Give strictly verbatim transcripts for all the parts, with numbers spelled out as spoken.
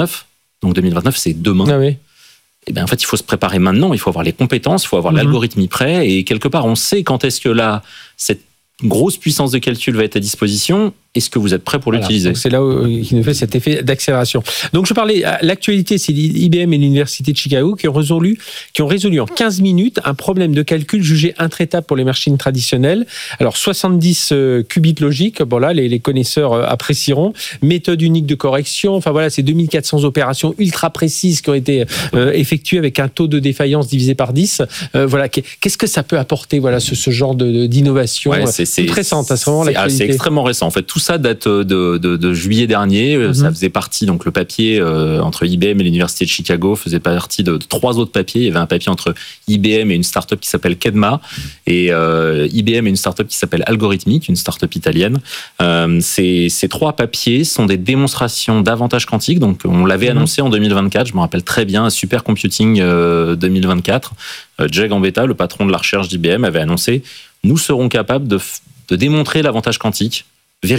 vingt-neuf. Donc deux mille vingt-neuf, c'est demain. Ah oui. Et bien, en fait, il faut se préparer maintenant. Il faut avoir les compétences, il faut avoir mmh. l'algorithme prêt. Et quelque part, on sait quand est-ce que là, cette grosse puissance de calcul va être à disposition. Est-ce que vous êtes prêt pour voilà, l'utiliser ? Donc c'est là où il nous fait cet effet d'accélération. Donc je parlais, l'actualité, c'est I B M et l'Université de Chicago qui ont résolu, qui ont résolu en quinze minutes un problème de calcul jugé intraitable pour les machines traditionnelles. Alors soixante-dix euh, qubits logiques, bon là les, les connaisseurs euh, apprécieront. Méthode unique de correction, enfin voilà, c'est deux mille quatre cents opérations ultra précises qui ont été euh, effectuées avec un taux de défaillance divisé par dix. Euh, voilà, qu'est-ce que ça peut apporter, voilà, ce, ce genre de, d'innovation ouais, c'est, c'est, récente, c'est, c'est vraiment c'est, l'actualité. C'est extrêmement récent. En fait, tout ça date de, de, de juillet dernier. Mm-hmm. Ça faisait partie, donc le papier euh, entre I B M et l'Université de Chicago faisait partie de, de trois autres papiers. Il y avait un papier entre I B M et une start-up qui s'appelle Kedma, et euh, I B M et une start-up qui s'appelle Algorithmic, une start-up italienne. Euh, ces, ces trois papiers sont des démonstrations d'avantages quantiques. Donc, on l'avait mm-hmm. annoncé en deux mille vingt-quatre. Je me rappelle très bien, à Supercomputing euh, deux mille vingt-quatre. Euh, Jay Gambetta, le patron de la recherche d'I B M, avait annoncé « Nous serons capables de, de démontrer l'avantage quantique vérifiable ».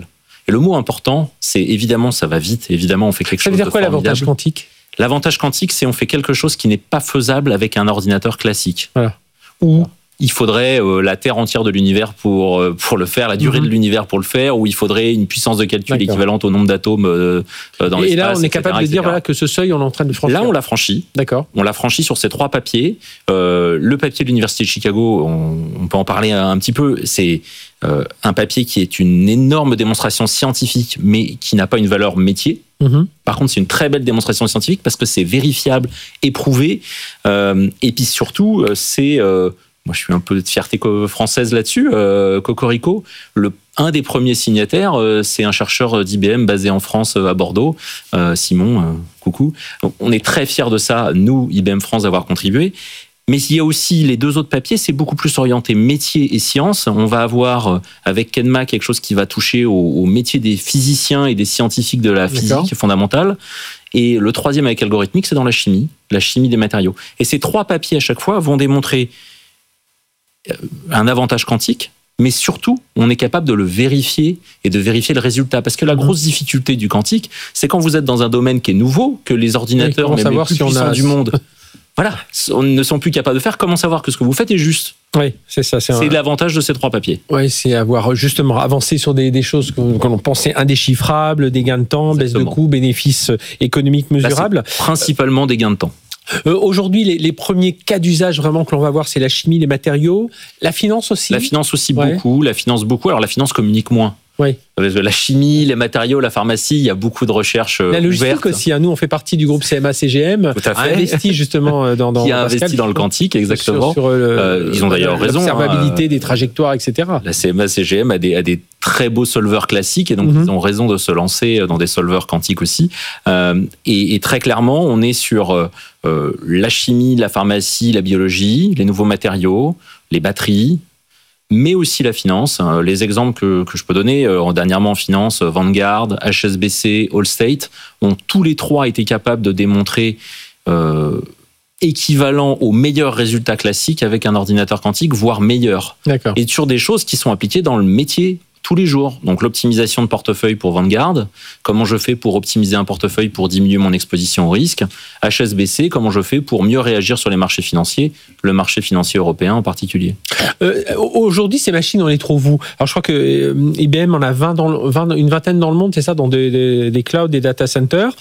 Et le mot important, c'est évidemment, ça va vite, évidemment, on fait quelque ça chose de formidable. Ça veut dire quoi l'avantage quantique ? L'avantage quantique, c'est on fait quelque chose qui n'est pas faisable avec un ordinateur classique. Voilà. Ou il faudrait euh, la Terre entière de l'univers pour, euh, pour le faire, la durée mm-hmm. de l'univers pour le faire, ou il faudrait une puissance de calcul D'accord. équivalente au nombre d'atomes euh, dans et l'espace. Et là, on est et cetera, capable de dire voilà, que ce seuil, on est en train de le franchir. Là, on l'a franchi. D'accord. On l'a franchi sur ces trois papiers. Euh, le papier de l'Université de Chicago, on, on peut en parler un petit peu, c'est euh, un papier qui est une énorme démonstration scientifique, mais qui n'a pas une valeur métier. Mmh. Par contre, c'est une très belle démonstration scientifique parce que c'est vérifiable, éprouvé. Euh, et puis surtout, c'est... Euh, moi, je suis un peu de fierté française là-dessus. Euh, Cocorico, le, un des premiers signataires, euh, c'est un chercheur d'I B M basé en France, à Bordeaux, euh, Simon, euh, coucou. Donc, on est très fiers de ça, nous, I B M France, d'avoir contribué. Mais il y a aussi les deux autres papiers, c'est beaucoup plus orienté métier et science. On va avoir, avec Kedma, quelque chose qui va toucher au, au métier des physiciens et des scientifiques de la physique D'accord. fondamentale. Et le troisième, avec Algorithmic, c'est dans la chimie, la chimie des matériaux. Et ces trois papiers, à chaque fois, vont démontrer un avantage quantique, mais surtout, on est capable de le vérifier et de vérifier le résultat. Parce que la grosse difficulté du quantique, c'est quand vous êtes dans un domaine qui est nouveau, que les ordinateurs, oui, même les plus si puissants a... du monde, voilà, ne sont plus capables de faire. Comment savoir que ce que vous faites est juste ? Oui, c'est ça. C'est, c'est un... l'avantage de ces trois papiers. Oui, c'est avoir justement avancé sur des, des choses que, que l'on pensait indéchiffrables, des gains de temps, Exactement. Baisse de coûts, bénéfices économiques mesurables. Là, c'est principalement des gains de temps. Euh, aujourd'hui, les, les premiers cas d'usage vraiment que l'on va voir, c'est la chimie, les matériaux, la finance aussi. La finance aussi ouais. beaucoup, la finance beaucoup. Alors la finance communique moins. Oui. La chimie, les matériaux, la pharmacie, il y a beaucoup de recherches ouvertes. La logistique aussi. Hein. Nous, on fait partie du groupe C M A C G M. Tout à fait. A investi justement dans, dans qui a Pascal, investi dans le quantique, exactement. Sur, sur le, euh, ils ont d'ailleurs raison. L'observabilité hein. des trajectoires, et cetera. La C M A C G M a des, a des très beaux solveurs classiques et donc mm-hmm. ils ont raison de se lancer dans des solveurs quantiques aussi. Euh, et, et très clairement, on est sur euh, la chimie, la pharmacie, la biologie, les nouveaux matériaux, les batteries, mais aussi la finance. Les exemples que, que je peux donner, euh, dernièrement en finance, Vanguard, H S B C, Allstate, ont tous les trois été capables de démontrer euh, équivalent aux meilleurs résultats classiques avec un ordinateur quantique, voire meilleur. D'accord. Et sur des choses qui sont appliquées dans le métier tous les jours. Donc l'optimisation de portefeuille pour Vanguard, comment je fais pour optimiser un portefeuille pour diminuer mon exposition au risque. H S B C, comment je fais pour mieux réagir sur les marchés financiers, le marché financier européen en particulier. Euh, aujourd'hui, ces machines, on les trouve où ? Alors je crois que euh, I B M en a vingt dans le, vingt, une vingtaine dans le monde, c'est ça, dans des, des, des clouds, des data centers.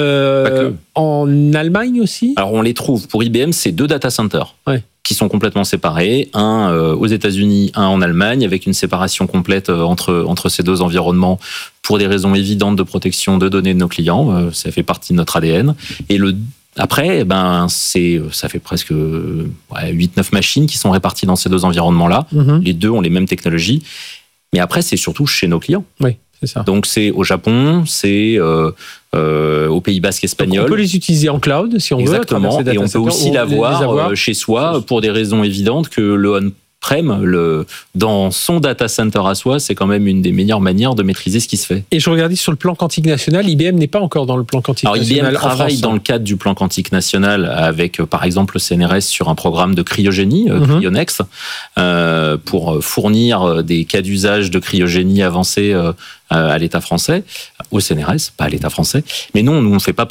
Euh, en Allemagne aussi ? Alors on les trouve, pour I B M, c'est deux data centers. Ouais. Qui sont complètement séparés, un euh, aux États-Unis, un en Allemagne, avec une séparation complète euh, entre entre ces deux environnements pour des raisons évidentes de protection de données de nos clients. Euh, ça fait partie de notre A D N. Et le après, ben c'est ça fait presque ouais, huit neuf machines qui sont réparties dans ces deux environnements-là. Mm-hmm. Les deux ont les mêmes technologies. Mais après, c'est surtout chez nos clients. Oui. C'est ça. Donc c'est au Japon, c'est euh, euh, au Pays Basque espagnol. Donc on peut les utiliser en cloud si on Exactement. veut. Exactement. Et on peut aussi l'avoir, avoir chez soi pour des raisons évidentes que le on-prem, le, dans son data center à soi, c'est quand même une des meilleures manières de maîtriser ce qui se fait. Et je regardais sur le plan quantique national, I B M n'est pas encore dans le plan quantique Alors, national. Alors I B M travaille dans le cadre du plan quantique national avec, par exemple, le C N R S sur un programme de cryogénie, mm-hmm. Cryonex, euh, pour fournir des cas d'usage de cryogénie avancée euh, à l'État français, au C N R S, pas à l'État français. Mais non, nous, on ne fait pas